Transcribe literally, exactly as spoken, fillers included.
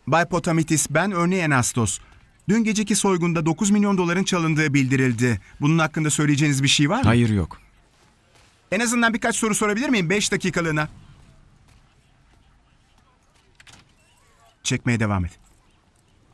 Bay Potamitis, ben örneğin Enastos. Dün geceki soygunda dokuz milyon doların çalındığı bildirildi. Bunun hakkında söyleyeceğiniz bir şey var mı? Hayır, yok. En azından birkaç soru sorabilir miyim? Beş dakikalığına. Çekmeye devam et.